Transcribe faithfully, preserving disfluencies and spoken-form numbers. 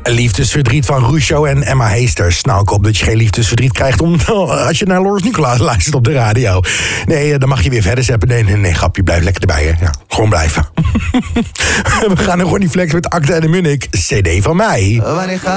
Liefdesverdriet van Russo en Emma Heesters. Nou, ik hoop dat je geen liefdesverdriet krijgt om, als je naar Loris Nicolaas luistert op de radio. Nee, dan mag je weer verder zeppen. Nee, nee, nee, grapje, blijf lekker erbij, hè. Ja, gewoon blijven. We gaan naar Ronnie Flex met Akte en de Munnik. C D van mij.